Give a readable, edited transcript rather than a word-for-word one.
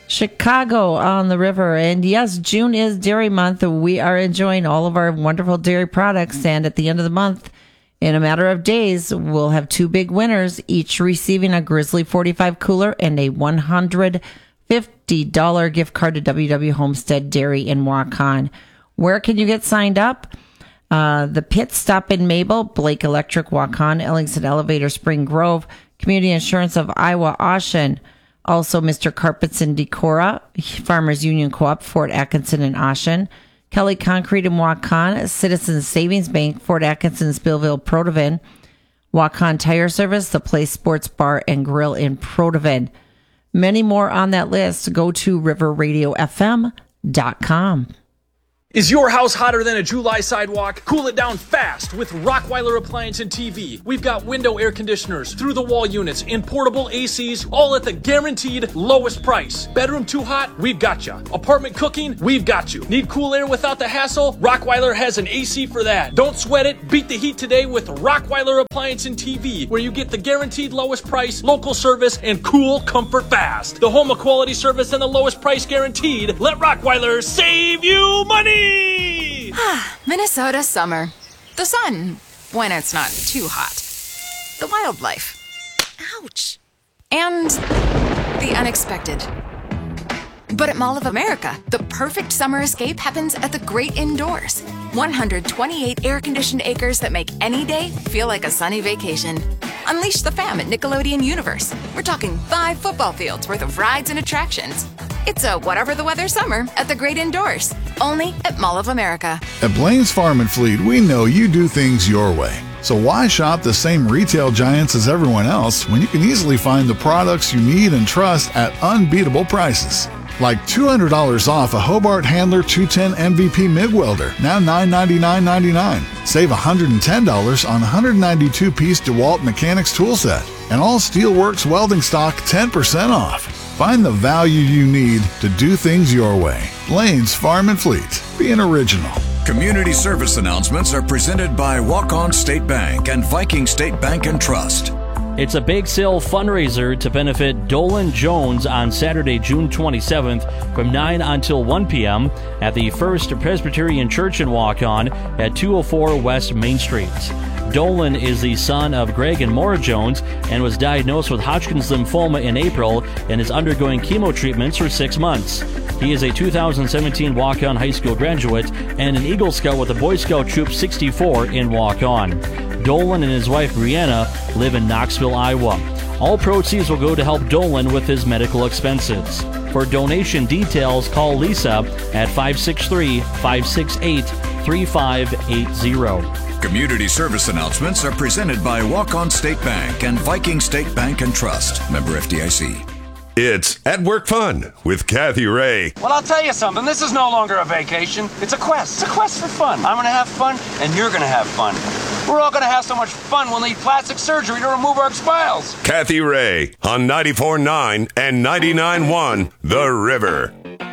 Chicago on the river. And yes, June is Dairy Month. We are enjoying all of our wonderful dairy products. And at the end of the month, in a matter of days, we'll have two big winners, each receiving a Grizzly 45 cooler and a $150 gift card to WW Homestead Dairy in Waukon. Where can you get signed up? The Pit Stop in Mabel, Blake Electric Waukon, Ellingson Elevator Spring Grove, Community Insurance of Iowa Oshen. Also, Mr. Carpets in Decorah, Farmers Union Co-op, Fort Atkinson and Oshen, Kelly Concrete in Waukon, Citizens Savings Bank, Fort Atkinson, Spillville, Protivin, Waukon Tire Service, The Place Sports Bar and Grill in Protivin. Many more on that list. Go to riverradiofm.com. Is your house hotter than a July sidewalk? Cool it down fast with Rockweiler Appliance and TV. We've got window air conditioners, through-the-wall units, and portable ACs, all at the guaranteed lowest price. Bedroom too hot? We've got you. Apartment cooking? We've got you. Need cool air without the hassle? Rockweiler has an AC for that. Don't sweat it. Beat the heat today with Rockweiler Appliance and TV, where you get the guaranteed lowest price, local service, and cool comfort fast. The home of quality service and the lowest price guaranteed. Let Rockweiler save you money! Minnesota summer. The sun, when it's not too hot. The wildlife. Ouch. And the unexpected. But at Mall of America, the perfect summer escape happens at the great indoors. 128 air-conditioned acres that make any day feel like a sunny vacation. Unleash the fam at Nickelodeon Universe. We're talking 5 football fields worth of rides and attractions. It's a whatever the weather summer at the great indoors. Only at Mall of America. At Blaine's Farm and Fleet, we know you do things your way. So why shop the same retail giants as everyone else when you can easily find the products you need and trust at unbeatable prices? Like $200 off a Hobart Handler 210 MVP MIG welder, now $999.99. Save $110 on 192-piece DeWalt Mechanics tool set. And all Steelworks welding stock 10% off. Find the value you need to do things your way. Blaine's Farm and Fleet. Be an original. Community service announcements are presented by Waukon State Bank and Viking State Bank and Trust. It's a bake sale fundraiser to benefit Dolan Jones on Saturday, June 27th from 9 until 1 p.m. at the First Presbyterian Church in Waukon at 204 West Main Street. Dolan is the son of Greg and Maura Jones and was diagnosed with Hodgkin's lymphoma in April and is undergoing chemo treatments for 6 months. He is a 2017 Waukon High School graduate and an Eagle Scout with the Boy Scout Troop 64 in Waukon. Dolan and his wife Brianna live in Knoxville, Iowa. All proceeds will go to help Dolan with his medical expenses. For donation details, call Lisa at 563-568-3580. Community service announcements are presented by Waukon State Bank and Viking State Bank and Trust. Member FDIC. It's At Work Fun with Kathy Ray. Well, I'll tell you something. This is no longer a vacation. It's a quest. It's a quest for fun. I'm going to have fun, and you're going to have fun. We're all going to have so much fun we'll need plastic surgery to remove our spiles. Kathy Ray on 94.9 and 99.1 The River.